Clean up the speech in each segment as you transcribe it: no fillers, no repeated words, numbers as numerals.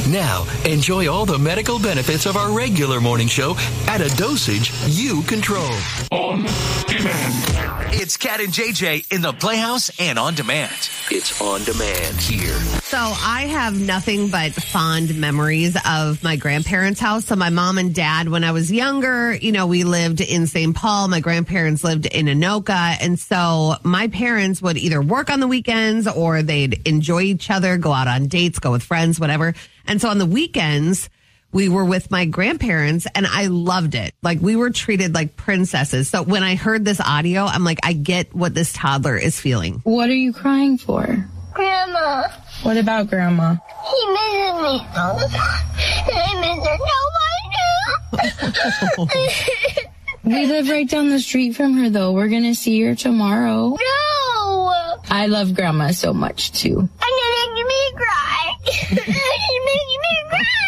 Now, enjoy all the medical benefits of our regular morning show at a dosage you control. On demand. It's Cat and JJ in the Playhouse and on demand. It's on demand here. So I have nothing but fond memories of my grandparents' house. So my mom and dad, when I was younger, we lived in St. Paul. My grandparents lived in Anoka. And so my parents would either work on the weekends or they'd enjoy each other, go out on dates, go with friends, whatever. And so on the weekends, we were with my grandparents and I loved it. Like we were treated like princesses. So when I heard this audio, I'm like, I get what this toddler is feeling. What are you crying for? Grandma. What about Grandma? He misses me all the time. And I miss her so much. We live right down the street from her, though. We're going to see her tomorrow. No. I love Grandma so much, too. And you're making me cry. You're making me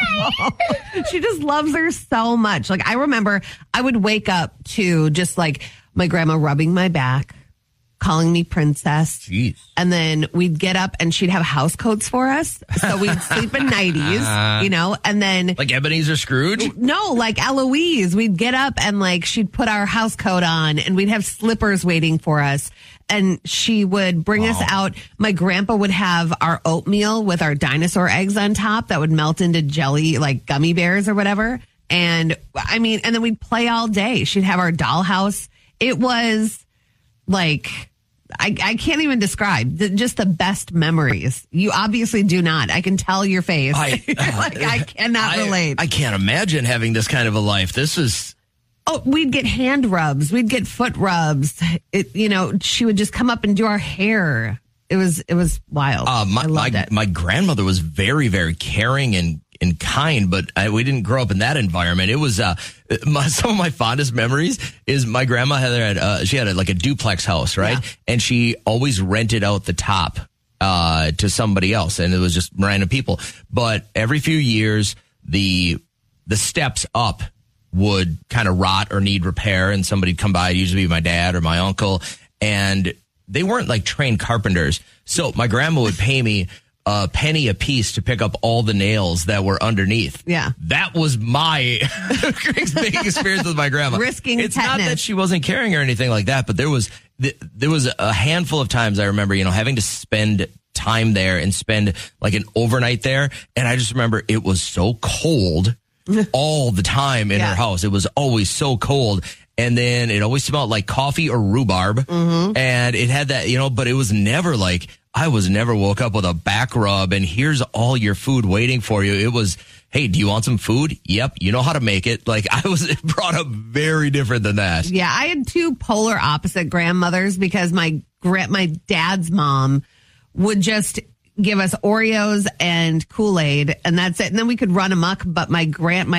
cry. She just loves her so much. Like I remember I would wake up to just like my grandma rubbing my back, calling me princess. Jeez. And then we'd get up and she'd have house coats for us. So we'd sleep in nighties, and then. Like Ebenezer Scrooge? No, like Eloise. We'd get up and like she'd put our house coat on and we'd have slippers waiting for us. And she would bring us out. My grandpa would have our oatmeal with our dinosaur eggs on top that would melt into jelly, like gummy bears or whatever. And and then we'd play all day. She'd have our dollhouse. It was like, I can't even describe just the best memories. You obviously do not. I can tell your face. I cannot relate. I can't imagine having this kind of a life. This is... Oh, we'd get hand rubs. We'd get foot rubs. She would just come up and do our hair. It was wild. I loved it. My grandmother was very, very caring and kind, but we didn't grow up in that environment. It was some of my fondest memories is my grandma had a duplex house, right? Yeah. And she always rented out the top to somebody else, and it was just random people. But every few years, the steps up would kind of rot or need repair, and somebody'd come by, usually my dad or my uncle, and they weren't like trained carpenters. So my grandma would pay me a penny a piece to pick up all the nails that were underneath. Yeah. That was my big experience with my grandma. Risking It's tetanus. not that she wasn't caring or anything like that, but there was a handful of times I remember, having to spend time there and spend like an overnight there. And I just remember it was so cold all the time in her house. It was always so cold. And then it always smelled like coffee or rhubarb. Mm-hmm. And it had that, but it was never like, I was never woke up with a back rub and here's all your food waiting for you. It was, hey, do you want some food? Yep. You know how to make it. Like I was brought up very different than that. Yeah. I had two polar opposite grandmothers because my dad's mom would just give us Oreos and Kool-Aid and that's it. And then we could run amok. But my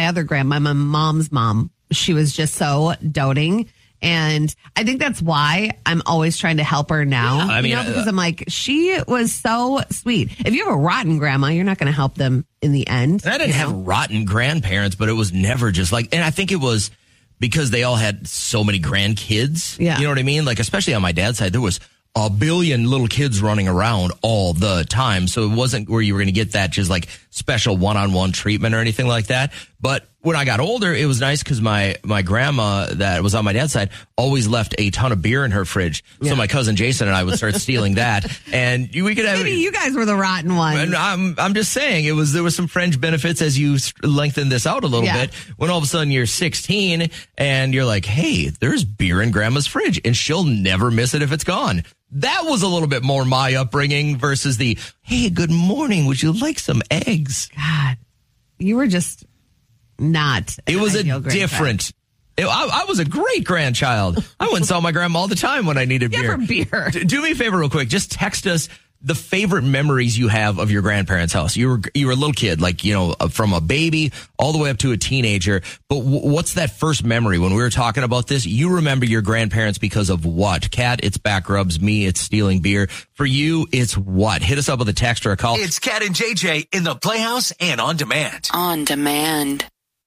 mom's mom, she was just so doting. And I think that's why I'm always trying to help her now. Yeah, because I'm like, she was so sweet. If you have a rotten grandma, you're not going to help them in the end. And I didn't have rotten grandparents, but it was never just like, and I think it was because they all had so many grandkids. Yeah. You know what I mean? Like, especially on my dad's side, there was a billion little kids running around all the time. So it wasn't where you were going to get that just like special one-on-one treatment or anything like that. But when I got older, it was nice because my grandma that was on my dad's side always left a ton of beer in her fridge. Yeah. So my cousin Jason and I would start stealing that. And we could have... Maybe you guys were the rotten ones. And I'm just saying, there was some fringe benefits as you lengthen this out a little bit. When all of a sudden you're 16 and you're like, hey, there's beer in grandma's fridge and she'll never miss it if it's gone. That was a little bit more my upbringing versus the, hey, good morning, would you like some eggs? God, you were just not. It was a different. I was a great grandchild. I went and saw my grandma all the time when I needed beer. Beer. Do me a favor real quick. Just text us the favorite memories you have of your grandparents' house. You were a little kid, like, from a baby all the way up to a teenager. But what's that first memory? When we were talking about this, you remember your grandparents because of what? Kat, it's back rubs. Me, it's stealing beer. For you, it's what? Hit us up with a text or a call. It's Cat and JJ in the Playhouse and on demand. On demand.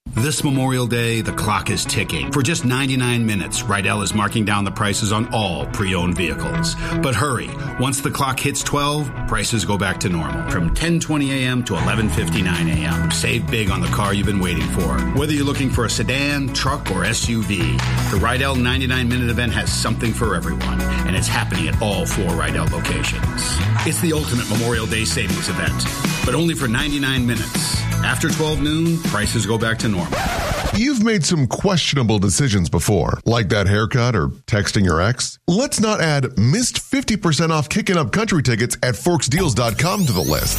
This Memorial Day, the clock is ticking. For just 99 minutes, Rydell is marking down the prices on all pre-owned vehicles. But hurry, once the clock hits 12, prices go back to normal. From 10:20 a.m. to 11:59 a.m. Save big on the car you've been waiting for. Whether you're looking for a sedan, truck, or SUV, the Rydell 99-minute event has something for everyone. And it's happening at all 4 Rydell locations. It's the ultimate Memorial Day savings event, but only for 99 minutes. After 12 noon, prices go back to normal. You've made some questionable decisions before, like that haircut or texting your ex. Let's not add missed 50% off Kickin' Up Country tickets at ForksDeals.com to the list.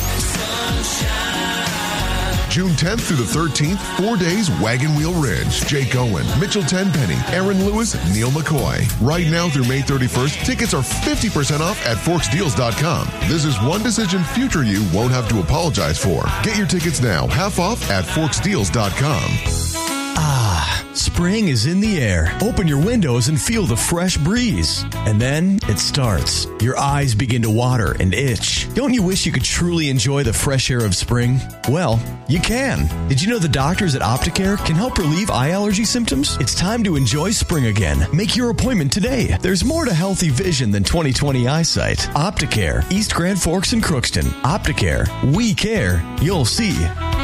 June 10th through the 13th, 4 days, Wagon Wheel Ridge, Jake Owen, Mitchell Tenpenny, Aaron Lewis, Neil McCoy. Right now through May 31st, tickets are 50% off at ForksDeals.com. This is one decision future you won't have to apologize for. Get your tickets now, half off at ForksDeals.com. Ah, spring is in the air. Open your windows and feel the fresh breeze. And then it starts. Your eyes begin to water and itch. Don't you wish you could truly enjoy the fresh air of spring? Well, you can. Did you know the doctors at Opticare can help relieve eye allergy symptoms? It's time to enjoy spring again. Make your appointment today. There's more to healthy vision than 20/20 eyesight. Opticare, East Grand Forks and Crookston. Opticare, we care. You'll see.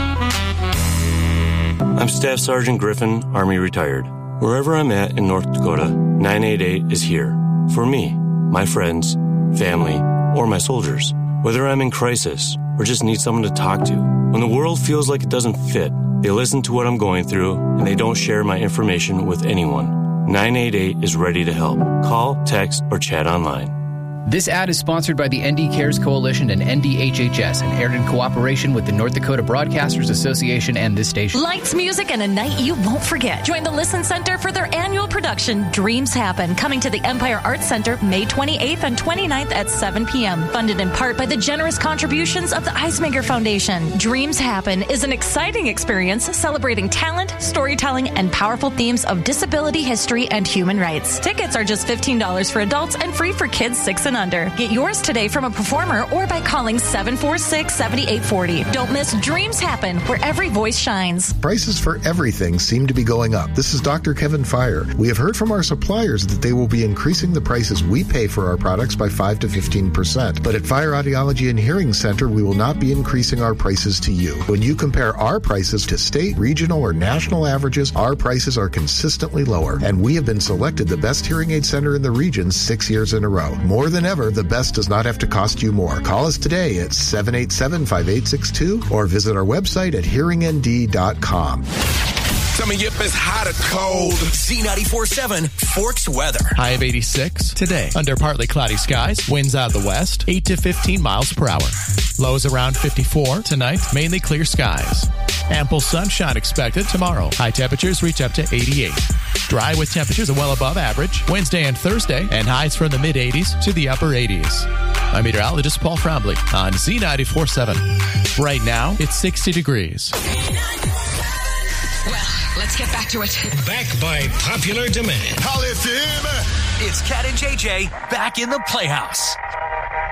I'm Staff Sergeant Griffin, Army retired. Wherever I'm at in North Dakota, 988 is here. For me, my friends, family, or my soldiers. Whether I'm in crisis or just need someone to talk to. When the world feels like it doesn't fit, they listen to what I'm going through and they don't share my information with anyone. 988 is ready to help. Call, text, or chat online. This ad is sponsored by the ND Cares Coalition and NDHHS and aired in cooperation with the North Dakota Broadcasters Association and this station. Lights, music, and a night you won't forget. Join the Listen Center for their annual production, Dreams Happen, coming to the Empire Arts Center May 28th and 29th at 7 p.m. Funded in part by the generous contributions of the Eismaker Foundation. Dreams Happen is an exciting experience celebrating talent, storytelling, and powerful themes of disability history and human rights. Tickets are just $15 for adults and free for kids 6 and under. Get yours today from a performer or by calling 746-7840. Don't miss Dreams Happen, where every voice shines. Prices for everything seem to be going up. This is Dr. Kevin Fire. We have heard from our suppliers that they will be increasing the prices we pay for our products by 5 to 15%. But at Fire Audiology and Hearing Center, we will not be increasing our prices to you. When you compare our prices to state, regional, or national averages, our prices are consistently lower. And we have been selected the best hearing aid center in the region 6 years in a row. More than ever, the best does not have to cost you more. Call us today at 787-5862 or visit our website at hearingnd.com. Coming up is hot or cold. Z94.7 Forks weather. High of 86 today. Under partly cloudy skies. Winds out of the west, 8 to 15 miles per hour. Lows around 54 tonight. Mainly clear skies. Ample sunshine expected tomorrow. High temperatures reach up to 88. Dry with temperatures well above average. Wednesday and Thursday, and highs from the mid-80s to the upper 80s. I'm meteorologist Paul Frombley on Z94.7. Right now, it's 60 degrees. Well, let's get back to it. Back by popular demand. It's Cat and JJ back in the Playhouse.